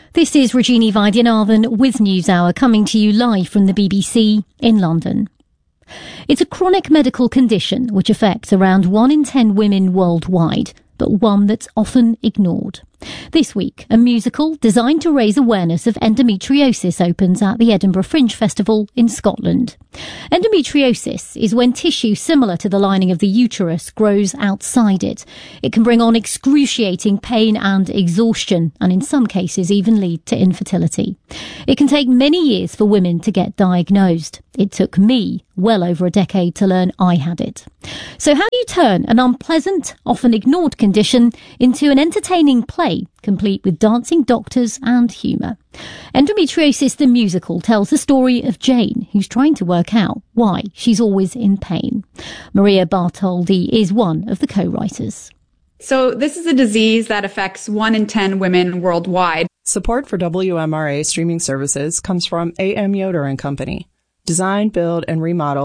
This is Regina Vaidyanathan with NewsHour, coming to you live from the BBC in London. It's a chronic medical condition which affects around 1 in 10 women worldwide, but one that's often ignored. This week, a musical designed to raise awareness of endometriosis opens at the Edinburgh Fringe Festival in Scotland. Endometriosis is when tissue similar to the lining of the uterus grows outside it. It can bring on excruciating pain and exhaustion, and in some cases even lead to infertility. It can take many years for women to get diagnosed. It took me well over a decade to learn I had it. So how do you turn an unpleasant, often ignored condition into an entertaining play, complete with dancing doctors and humour? Endometriosis the Musical tells the story of Jane, who's trying to work out why she's always in pain. Maria Bartoldi is one of the co-writers. So this is a disease that affects 1 in 10 women worldwide. Support for WMRA streaming services comes from AM Yoder and Company. Design, build, and remodel